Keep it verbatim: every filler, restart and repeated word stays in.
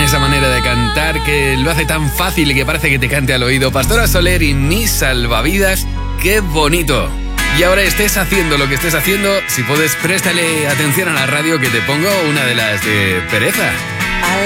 esa manera de cantar que lo hace tan fácil y que parece que te cante al oído. Pastora Soler y Mis Salvavidas, ¡qué bonito! Y ahora estés haciendo lo que estés haciendo, si puedes, préstale atención a la radio que te pongo una de las de pereza.